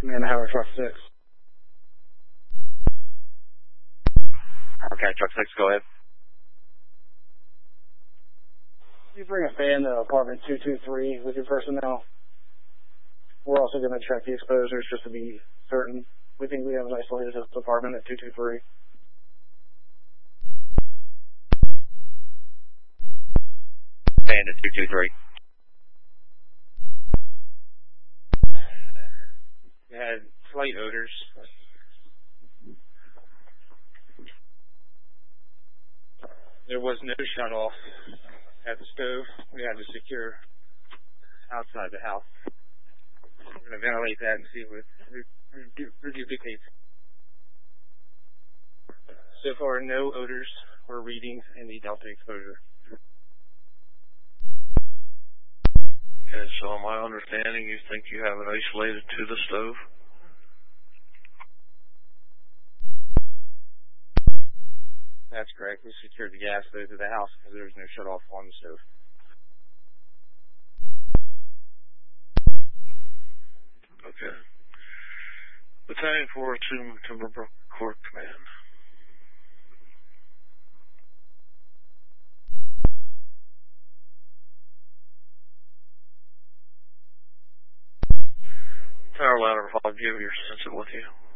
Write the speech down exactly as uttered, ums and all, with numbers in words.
Command Howard Truck six. Okay, Truck six, go ahead. You bring a fan to apartment two two three with your personnel. We're also going to check the exposures just to be certain. We think we have an isolated apartment at two two three. Fan to two two three. We had slight odors. There was no shut off at the stove. We had to secure outside the house. We're going to ventilate that and see what reduplicates. So far, no odors or readings in the delta exposure. Okay, so my understanding, you think you have it isolated to the stove? That's correct. We secured the gas stove to the house because there was no shut off on the stove. Okay. Battalion four, assume Timberbrook Court Command. Tower ladder, I'll give your sensor with you.